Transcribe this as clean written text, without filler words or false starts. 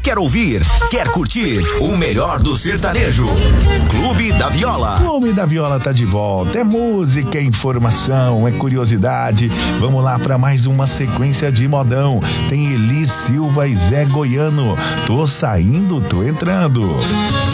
quer ouvir, quer curtir o melhor do sertanejo. Clube da Viola. Clube da Viola tá de volta. É música, é informação, é curiosidade. Vamos lá para mais uma sequência de modão. Tem Elis Silva e Zé Goiano. Tô saindo, tô entrando.